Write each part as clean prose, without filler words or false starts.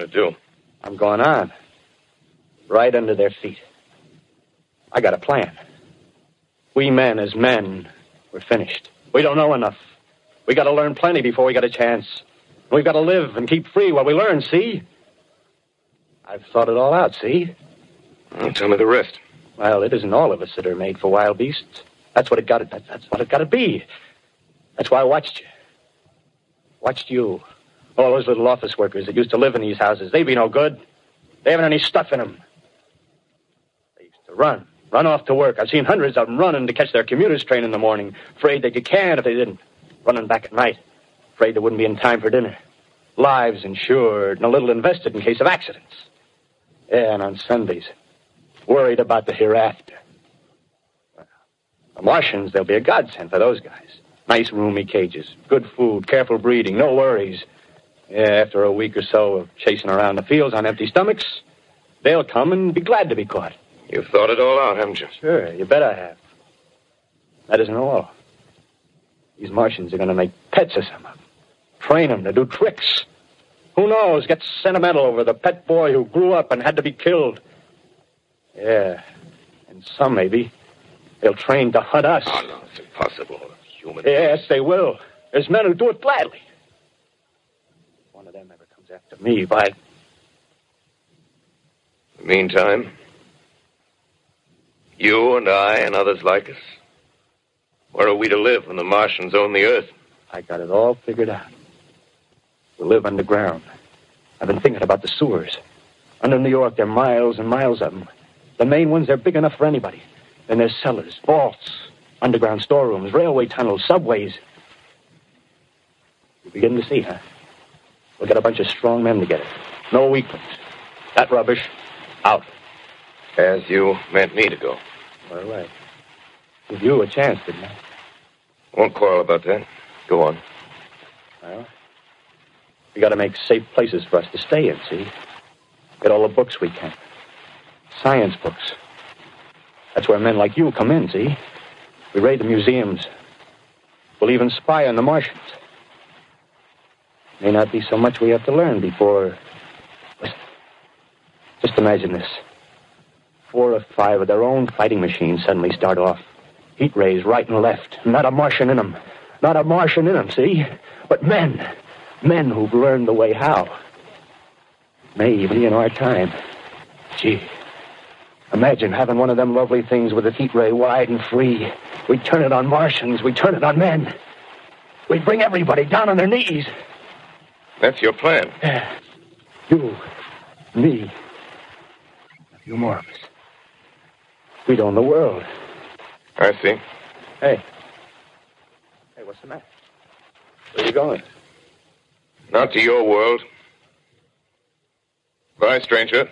to do? I'm going on. Right under their feet. I got a plan. We men, as men, we're finished. We don't know enough. We got to learn plenty before we got a chance. We've got to live and keep free while we learn, see? I've thought it all out, see? Well, tell me the rest. Well, it isn't all of us that are made for wild beasts. That's what it got to be. That's why I watched you. Watched you. All those little office workers that used to live in these houses. They be no good. They haven't any stuff in them. They used to run off to work. I've seen hundreds of them running to catch their commuter's train in the morning, afraid they'd get canned if they didn't. Running back at night, afraid they wouldn't be in time for dinner. Lives insured and a little invested in case of accidents. Yeah, and on Sundays, worried about the hereafter. Well, the Martians, they'll be a godsend for those guys. Nice roomy cages, good food, careful breeding, no worries. Yeah, after a week or so of chasing around the fields on empty stomachs, they'll come and be glad to be caught. You've thought it all out, haven't you? Sure, you bet I have. That isn't all. These Martians are going to make pets of some of them. Train them to do tricks. Who knows, get sentimental over the pet boy who grew up and had to be killed. Yeah, and some maybe, they'll train to hunt us. Oh, no, it's impossible. Human. Yes, they will. There's men who do it gladly. If one of them ever comes after me, by... In the meantime, you and I and others like us, where are we to live when the Martians own the Earth? I got it all figured out. We'll live underground. I've been thinking about the sewers. Under New York, there are miles and miles of them. The main ones, they're big enough for anybody. Then there's cellars, vaults, underground storerooms, railway tunnels, subways. You're beginning to see, huh? We'll get a bunch of strong men together. No weaklings. That rubbish, out. As you meant me to go. All right. Give you a chance, didn't I? Won't quarrel about that. Go on. Well, we got to make safe places for us to stay in, see? Get all the books we can. Science books. That's where men like you come in, see? We raid the museums. We'll even spy on the Martians. May not be so much we have to learn before... Listen. Just imagine this. 4 or 5 of their own fighting machines suddenly start off. Heat rays right and left. Not a Martian in them. Not a Martian in them, see? But men. Men who've learned the way how. Maybe in our time. Gee. Imagine having one of them lovely things with a heat ray wide and free. We'd turn it on Martians. We'd turn it on men. We'd bring everybody down on their knees. That's your plan. Yeah. You. Me. A few more of us. We'd own the world. I see. Hey. Hey, what's the matter? Where are you going? Not to your world. Bye, stranger.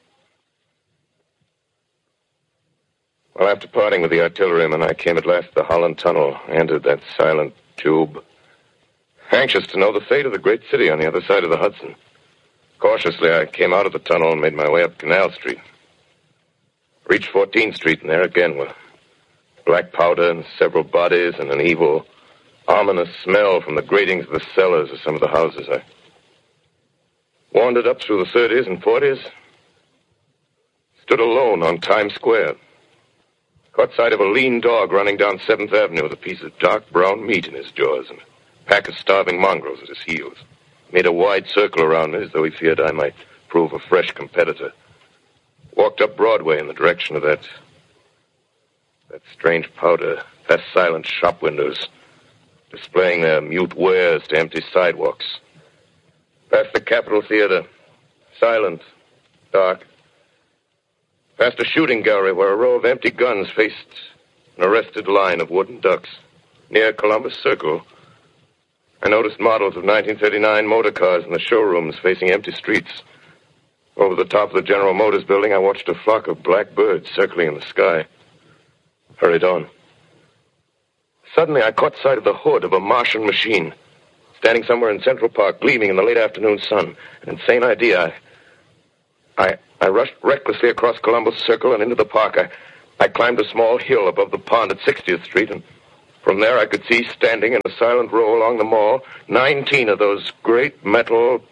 Well, after parting with the artilleryman, I came at last to the Holland Tunnel, entered that silent tube. Anxious to know the fate of the great city on the other side of the Hudson. Cautiously, I came out of the tunnel and made my way up Canal Street. Reached 14th Street, and there again were black powder and several bodies and an evil, ominous smell from the gratings of the cellars of some of the houses. I wandered up through the 30s and 40s, stood alone on Times Square, caught sight of a lean dog running down 7th Avenue with a piece of dark brown meat in his jaws and a pack of starving mongrels at his heels. Made a wide circle around me as though he feared I might prove a fresh competitor. Walked up Broadway in the direction of that strange powder, past silent shop windows, displaying their mute wares to empty sidewalks. Past the Capitol Theater, silent, dark. Past a shooting gallery where a row of empty guns faced an arrested line of wooden ducks. Near Columbus Circle, I noticed models of 1939 motor cars in the showrooms facing empty streets. Over the top of the General Motors building, I watched a flock of black birds circling in the sky. Hurried on. Suddenly, I caught sight of the hood of a Martian machine, standing somewhere in Central Park, gleaming in the late afternoon sun. An insane idea. I rushed recklessly across Columbus Circle and into the park. I climbed a small hill above the pond at 60th Street, and from there I could see, standing in a silent row along the mall, 19 of those great metal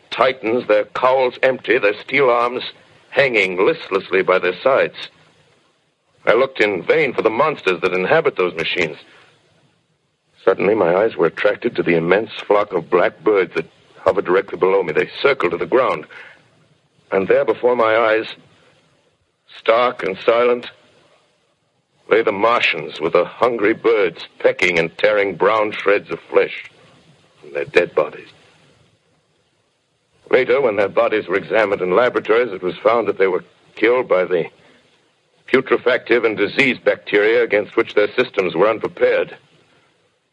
titans, their cowls empty, their steel arms hanging listlessly by their sides. I looked in vain for the monsters that inhabit those machines. Suddenly, my eyes were attracted to the immense flock of black birds that hovered directly below me. They circled to the ground. And there before my eyes, stark and silent, lay the Martians with the hungry birds pecking and tearing brown shreds of flesh from their dead bodies. Later, when their bodies were examined in laboratories, it was found that they were killed by the putrefactive and disease bacteria against which their systems were unprepared.